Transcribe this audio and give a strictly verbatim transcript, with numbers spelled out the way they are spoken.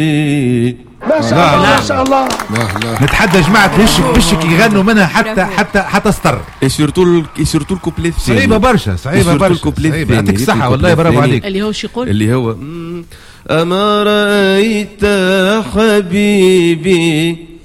ما شاء الله ما شاء الله. نتحدى جماعة هشك بشك يغنوا منها حتى حتى حتى ستر. اي سورتو اي سورتو الكوبلي الثاني صعيبة برشا صعيبة برشا. صعيبة. يعطيك الصحة والله برافو عليك. اللي هو شو يقول؟ اللي هو أما رأيت حبيبي